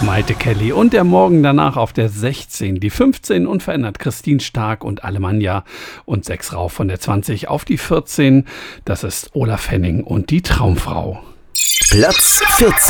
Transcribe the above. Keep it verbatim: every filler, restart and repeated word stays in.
Maite Kelly und der Morgen danach auf der sechzehn, die fünfzehn unverändert Christine Stark und Alemannia und sechs rauf von der zwanzig auf die vierzehn, das ist Olaf Henning und die Traumfrau. Platz vierzehn.